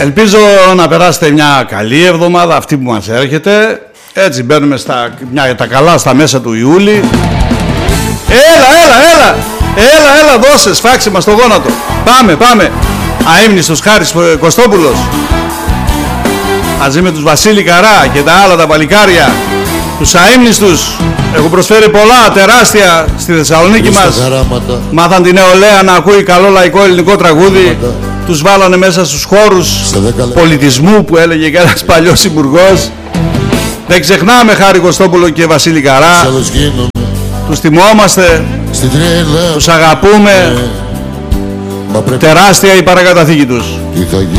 Ελπίζω να περάσετε μια καλή εβδομάδα αυτή που μας έρχεται. Έτσι μπαίνουμε τα καλά στα μέσα του Ιούλη. Έλα, δώσε, σφάξε μας το γόνατο. Πάμε. Αείμνηστος Χάρης Κωστόπουλος, μαζί με τους Βασίλη Καρά και τα άλλα τα παλικάρια, τους αείμνηστους. Έχω προσφέρει πολλά τεράστια στη Θεσσαλονίκη μας. Μάθαν την νεολαία να ακούει καλό λαϊκό ελληνικό τραγούδι. Τους βάλανε μέσα στους χώρους πολιτισμού που έλεγε και ένας παλιός υπουργός. Δεν ξεχνάμε Χάρη Κωστόπουλο και Βασίλη Καρά. Τους θυμόμαστε, τους αγαπούμε. Τεράστια η παρακαταθήκη τους.